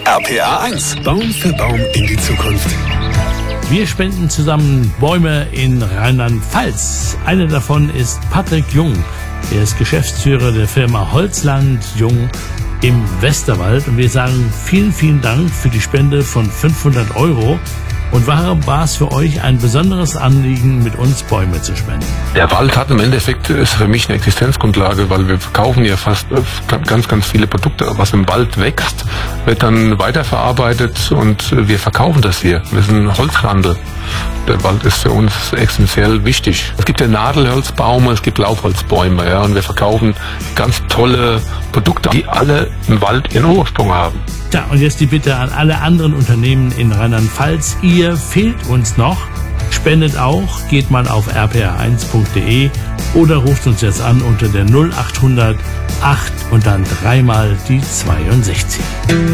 RPA 1. Baum für Baum in die Zukunft. Wir spenden zusammen Bäume in Rheinland-Pfalz. Einer davon ist Patrick Jung. Er ist Geschäftsführer der Firma Holzland Jung im Westerwald. Und wir sagen vielen, vielen Dank für die Spende von 500 €. Und warum war es für euch ein besonderes Anliegen, mit uns Bäume zu spenden? Der Wald hat im Endeffekt, ist für mich eine Existenzgrundlage, weil wir verkaufen ja fast ganz, ganz viele Produkte. Was im Wald wächst, wird dann weiterverarbeitet und wir verkaufen das hier. Wir sind ein Holzhandel. Der Wald ist für uns essentiell wichtig. Es gibt ja Nadelholzbäume, es gibt Laubholzbäume, ja, und wir verkaufen ganz tolle Produkte, die alle im Wald ihren Ursprung haben. Tja, und jetzt die Bitte an alle anderen Unternehmen in Rheinland-Pfalz. Ihr fehlt uns noch. Spendet auch, geht mal auf rpa1.de oder ruft uns jetzt an unter der 0800 8 und dann dreimal die 62.